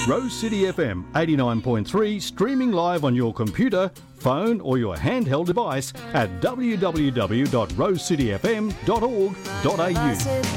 Rose City FM 89.3, streaming live on your computer, phone or your handheld device at www.rosecityfm.org.au.